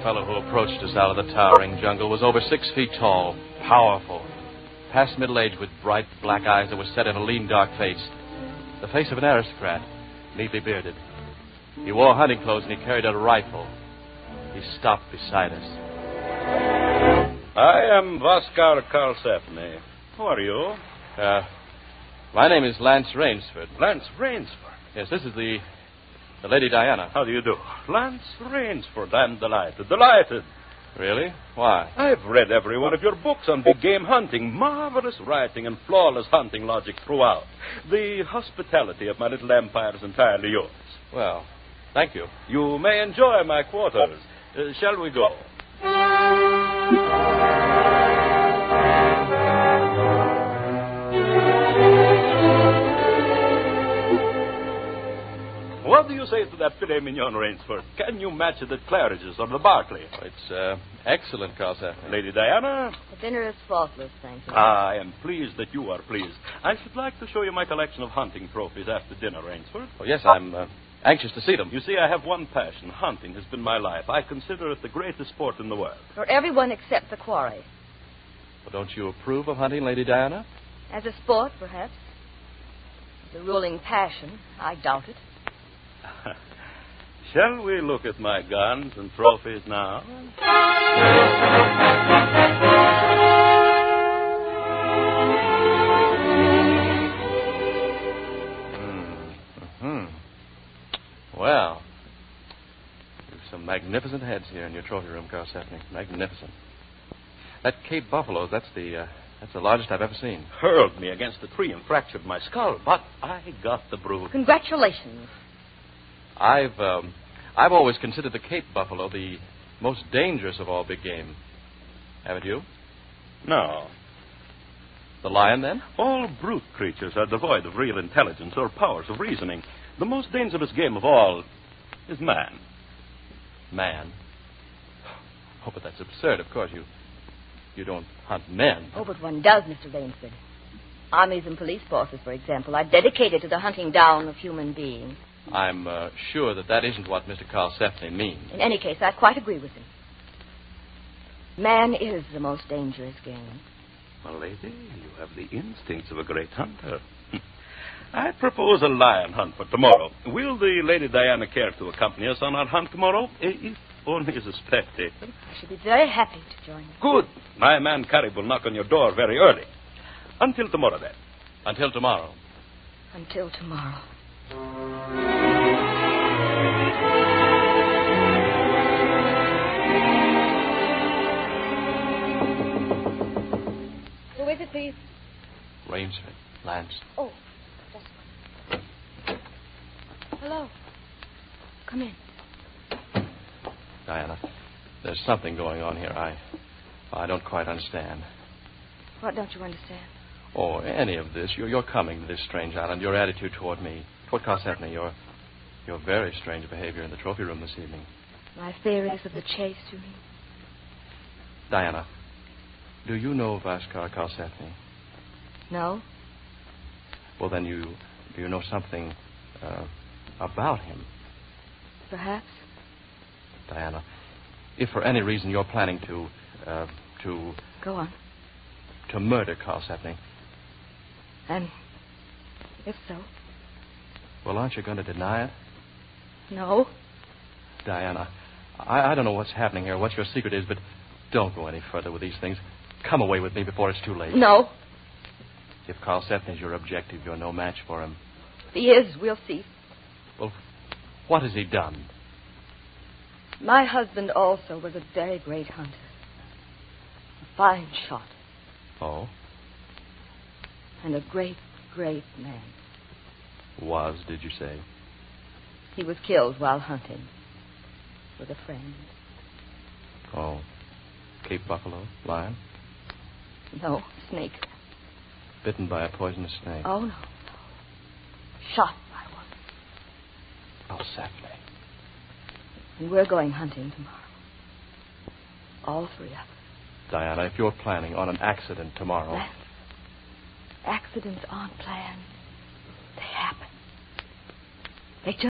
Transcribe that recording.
fellow who approached us out of the towering jungle was over 6 feet tall, powerful, past middle age with bright black eyes that were set in a lean, dark face. The face of an aristocrat, neatly bearded. He wore hunting clothes and he carried a rifle. He stopped beside us. I am Vaskar Karlsefni. Who are you? My name is Lance Rainsford. Lance Rainsford? Yes, this is the Lady Diana. How do you do? Lance Rainsford. I'm delighted. Delighted. Really? Why? I've read every one of your books on big game hunting. Marvelous writing and flawless hunting logic throughout. The hospitality of my little empire is entirely yours. Well, thank you. You may enjoy my quarters. Shall we go? What do you say to that filet mignon, Rainsford? Can you match it at Claridge's or the Barclay? It's excellent, Karlsefni. Lady Diana? The dinner is faultless, thank you. I am pleased that you are pleased. I should like to show you my collection of hunting trophies after dinner, Rainsford. Oh, yes, I'm anxious to see them. You see, I have one passion. Hunting has been my life. I consider it the greatest sport in the world. For everyone except the quarry. Well, don't you approve of hunting, Lady Diana? As a sport, perhaps. As a ruling passion, I doubt it. Shall we look at my guns and trophies now? Well, you've some magnificent heads here in your trophy room, Karlsefni. Magnificent. That Cape Buffalo, that's the largest I've ever seen. Hurled me against a tree and fractured my skull, but I got the brute. Congratulations. I've always considered the Cape Buffalo the most dangerous of all big game. Haven't you? No. The lion, then? All brute creatures are devoid of real intelligence or powers of reasoning. The most dangerous game of all is man. Man? Oh, but that's absurd. Of course, you don't hunt men. Oh, but one does, Mr. Rainsford. Armies and police forces, for example, are dedicated to the hunting down of human beings. I'm sure that isn't what Mr. Karlsefni means. In any case, I quite agree with him. Man is the most dangerous game. Well, lady, you have the instincts of a great hunter. I propose a lion hunt for tomorrow. Will the Lady Diana care to accompany us on our hunt tomorrow? If only as a spectator. I should be very happy to join you. Good. My man Carib will knock on your door very early. Until tomorrow, then. Until tomorrow. Until tomorrow. Who is it, please? Rainsford. Lance. Oh, just one. Hello. Come in. Diana, there's something going on here I don't quite understand. What don't you understand? Oh, any of this. You're coming to this strange island. Your attitude toward me, toward Karlsefni, your very strange behavior in the trophy room this evening. My theories of the chase, you mean? Diana, do you know Vaskar Karlsefni? No. Well, then do you know something about him? Perhaps. Diana, if for any reason you're planning to Go on. To murder Karlsefni. And if so? Well, aren't you going to deny it? No. Diana, I don't know what's happening here, what your secret is, but don't go any further with these things. Come away with me before it's too late. No. If Karlsefni's your objective, you're no match for him. If he is, we'll see. Well, what has he done? My husband also was a very great hunter. A fine shot. Oh? And a great, great man. Was, did you say? He was killed while hunting. With a friend. Oh. Cape Buffalo? Lion? No, snake. Bitten by a poisonous snake? Oh, no. Shot by one. Karlsefni. And we're going hunting tomorrow. All three of us. Diana, if you're planning on an accident tomorrow... Lance, accidents aren't planned. They happen. They just